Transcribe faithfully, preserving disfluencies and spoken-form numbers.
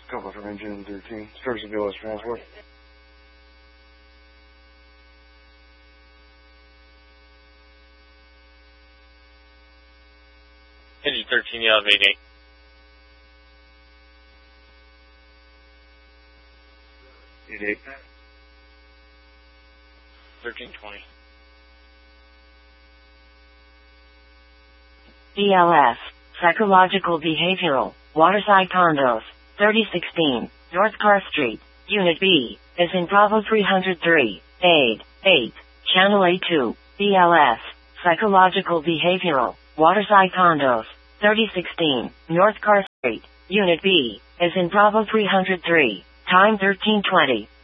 Couple from engine thirteen. Service of B L S transport. Engine thirteen, you elevate eight. Eight eight. thirteen twenty. B L S, Psychological Behavioral, Waterside Condos, thirty sixteen, North Carr Street, Unit B, is in Bravo three oh three, eight, eight, Channel A two, B L S, Psychological Behavioral, Waterside Condos, thirty sixteen, North Carr Street, Unit B, is in Bravo three oh three, time thirteen twenty.